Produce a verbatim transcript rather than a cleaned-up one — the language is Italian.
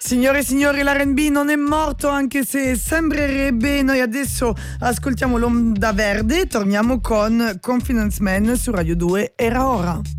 Signore e signori, l'R and B non è morto, anche se sembrerebbe. Noi adesso ascoltiamo l'Onda Verde, torniamo con Confidence Man su Radio due. Era ora.